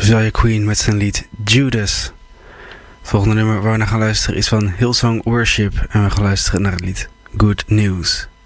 Isaiah Queen met zijn lied Judas. Het volgende nummer waar we naar gaan luisteren is van Hillsong Worship. En we gaan luisteren naar het lied Good News.